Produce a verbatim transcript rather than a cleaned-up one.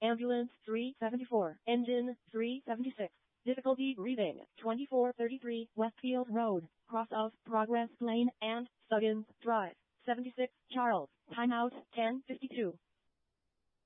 Ambulance three seventy-four. Engine three seventy-six. Difficulty reading twenty-four thirty-three Westfield Road, cross of Progress Lane and Suggins Drive. seventy-six Charles. Timeout ten fifty-two.